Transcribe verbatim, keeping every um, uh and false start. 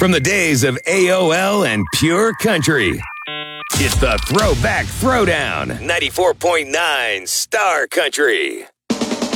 from the days of A O L and Pure Country. It's the Throwback Throwdown, ninety-four point nine Star Country.